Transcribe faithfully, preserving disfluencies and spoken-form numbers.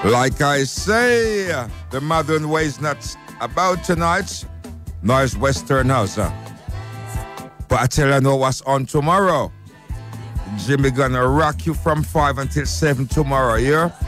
Like I say, the modern way is not about tonight, nor is Western House. Huh? But I tell you know what's on tomorrow. Jimmy gonna rock you from five until seven tomorrow, yeah?